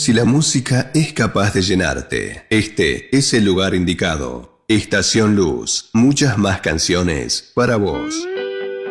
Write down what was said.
Si la música es capaz de llenarte, este es el lugar indicado. Estación Luz, muchas más canciones para vos.